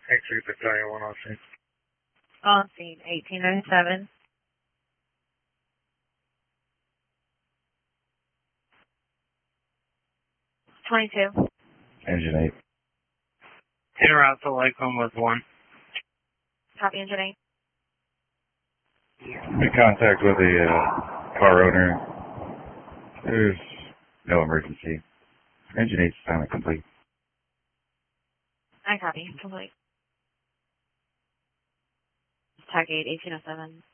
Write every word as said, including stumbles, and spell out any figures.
Hey, three Battalion one on scene. On scene, eighteen ninety-seven. twenty-two. Engine eight. Interroute to Lakeland with one. Copy, engine eight. Made contact with the uh, car owner. There's no emergency. Engine eight's silent complete. I copy, complete. Tag eight, eighteen oh seven.